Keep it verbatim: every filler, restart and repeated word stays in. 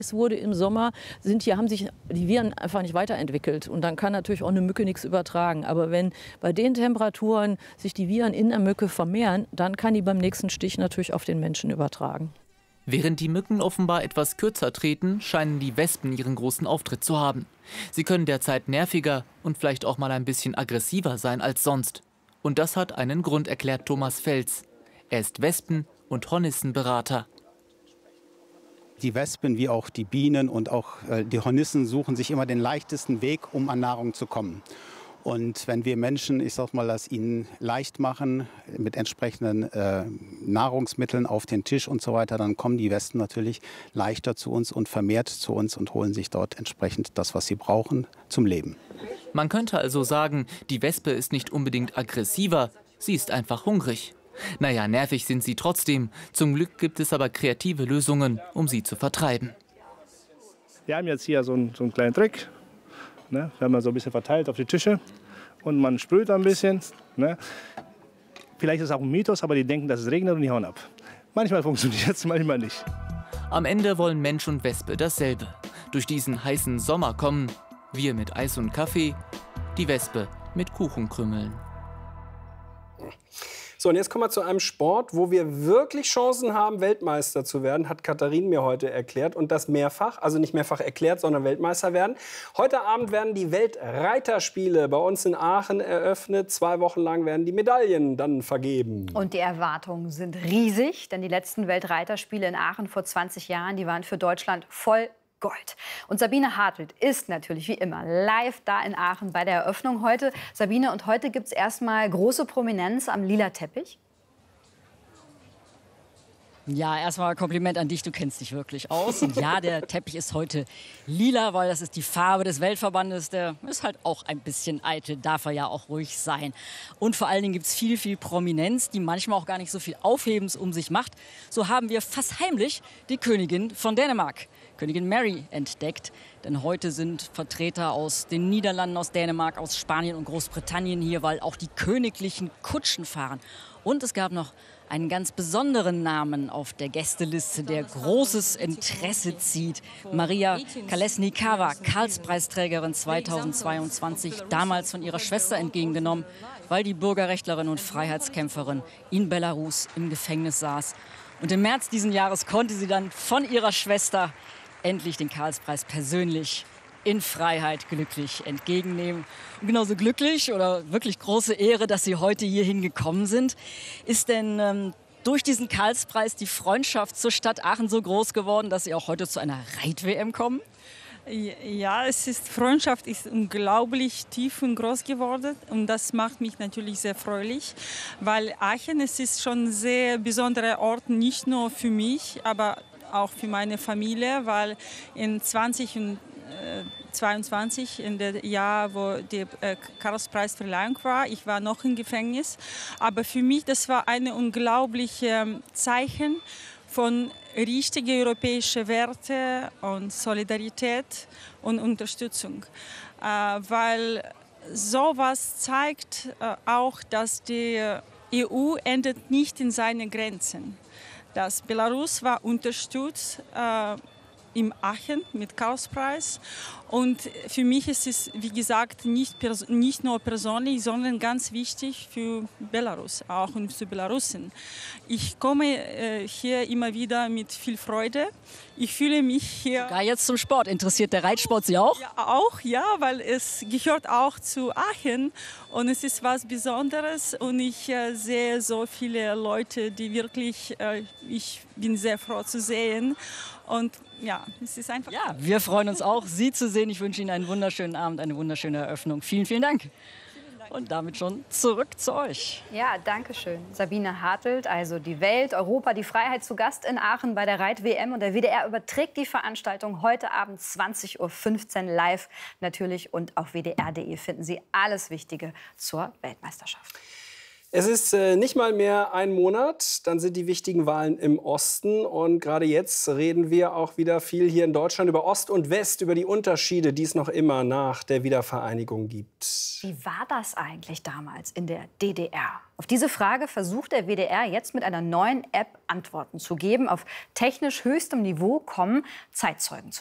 Es wurde im Sommer, sind hier, haben sich die Viren einfach nicht weiterentwickelt. Und dann kann natürlich auch eine Mücke nichts übertragen. Aber wenn bei den Temperaturen sich die Viren in der Mücke vermehren, dann kann die beim nächsten Stich natürlich auf den Menschen übertragen. Während die Mücken offenbar etwas kürzer treten, scheinen die Wespen ihren großen Auftritt zu haben. Sie können derzeit nerviger und vielleicht auch mal ein bisschen aggressiver sein als sonst. Und das hat einen Grund, erklärt Thomas Fels. Er ist Wespen- und Hornissenberater. Die Wespen wie auch die Bienen und auch äh, die Hornissen suchen sich immer den leichtesten Weg, um an Nahrung zu kommen. Und wenn wir Menschen, ich sag mal, das ihnen leicht machen, mit entsprechenden äh, Nahrungsmitteln auf den Tisch und so weiter, dann kommen die Wespen natürlich leichter zu uns und vermehrt zu uns und holen sich dort entsprechend das, was sie brauchen, zum Leben. Man könnte also sagen, die Wespe ist nicht unbedingt aggressiver, sie ist einfach hungrig. Naja, nervig sind sie trotzdem. Zum Glück gibt es aber kreative Lösungen, um sie zu vertreiben. Wir haben jetzt hier so einen, so einen kleinen Trick. Ne? Wir haben wir so ein bisschen verteilt auf die Tische und man sprüht ein bisschen. Ne? Vielleicht ist es auch ein Mythos, aber die denken, dass es regnet und die hauen ab. Manchmal funktioniert es, manchmal nicht. Am Ende wollen Mensch und Wespe dasselbe. Durch diesen heißen Sommer kommen wir mit Eis und Kaffee, die Wespe mit Kuchenkrümmeln. So, und jetzt kommen wir zu einem Sport, wo wir wirklich Chancen haben, Weltmeister zu werden, hat Katharin mir heute erklärt. Und das mehrfach, also nicht mehrfach erklärt, sondern Weltmeister werden. Heute Abend werden die Weltreiterspiele bei uns in Aachen eröffnet. Zwei Wochen lang werden die Medaillen dann vergeben. Und die Erwartungen sind riesig, denn die letzten Weltreiterspiele in Aachen vor zwanzig Jahren, die waren für Deutschland voll Gold. Und Sabine Hartelt ist natürlich wie immer live da in Aachen bei der Eröffnung heute. Sabine, und heute gibt es erstmal große Prominenz am lila Teppich. Ja, erstmal Kompliment an dich, du kennst dich wirklich aus. Und ja, der Teppich ist heute lila, weil das ist die Farbe des Weltverbandes. Der ist halt auch ein bisschen eitel, darf er ja auch ruhig sein. Und vor allen Dingen gibt es viel, viel Prominenz, die manchmal auch gar nicht so viel Aufhebens um sich macht. So haben wir fast heimlich die Königin von Dänemark, Königin Mary, entdeckt. Denn heute sind Vertreter aus den Niederlanden, aus Dänemark, aus Spanien und Großbritannien hier, weil auch die königlichen Kutschen fahren. Und es gab noch einen ganz besonderen Namen auf der Gästeliste, der großes Interesse zieht. Maria Kolesnikava, Karlspreisträgerin zweitausendzweiundzwanzig, damals von ihrer Schwester entgegengenommen, weil die Bürgerrechtlerin und Freiheitskämpferin in Belarus im Gefängnis saß. Und im März diesen Jahres konnte sie dann von ihrer Schwester endlich den Karlspreis persönlich in Freiheit glücklich entgegennehmen. Und genauso glücklich oder wirklich große Ehre, dass Sie heute hierhin gekommen sind. Ist denn ähm, durch diesen Karlspreis die Freundschaft zur Stadt Aachen so groß geworden, dass Sie auch heute zu einer Reit-W M kommen? Ja, es ist, Freundschaft ist unglaublich tief und groß geworden und das macht mich natürlich sehr fröhlich, weil Aachen, es ist schon ein sehr besonderer Ort, nicht nur für mich, aber auch für meine Familie, weil in zweitausendzweiundzwanzig, in dem Jahr, wo der äh, Karlspreisverleihung war, ich war noch im Gefängnis, aber für mich das war ein unglaubliches Zeichen von richtigen europäischen Werten und Solidarität und Unterstützung, äh, weil sowas zeigt äh, auch, dass die E U endet nicht in seinen Grenzen. Das Belarus war unterstützt äh, im Aachen mit Karlspreis. Und für mich ist es, wie gesagt, nicht, nicht nur persönlich, sondern ganz wichtig für Belarus, auch und für Belarusen. Ich komme äh, hier immer wieder mit viel Freude. Ich fühle mich hier... Sogar jetzt zum Sport. Interessiert der Reitsport Sie auch? Ja, auch, ja, weil es gehört auch zu Aachen und es ist was Besonderes und ich äh, sehe so viele Leute, die wirklich, äh, ich bin sehr froh zu sehen und ja, es ist einfach... Ja, wir freuen uns auch, Sie zu sehen. Ich wünsche Ihnen einen wunderschönen Abend, eine wunderschöne Eröffnung. Vielen, vielen Dank. Und damit schon zurück zu euch. Ja, danke schön. Sabine Hartelt, also die Welt, Europa, die Freiheit zu Gast in Aachen bei der Reit-W M. Und der W D R überträgt die Veranstaltung heute Abend zwanzig Uhr fünfzehn live natürlich. Und auf W D R punkt de finden Sie alles Wichtige zur Weltmeisterschaft. Es ist äh, nicht mal mehr ein Monat, dann sind die wichtigen Wahlen im Osten. Und gerade jetzt reden wir auch wieder viel hier in Deutschland über Ost und West, über die Unterschiede, die es noch immer nach der Wiedervereinigung gibt. Wie war das eigentlich damals in der D D R? Auf diese Frage versucht der W D R jetzt mit einer neuen App Antworten zu geben. Auf technisch höchstem Niveau kommen Zeitzeugen zu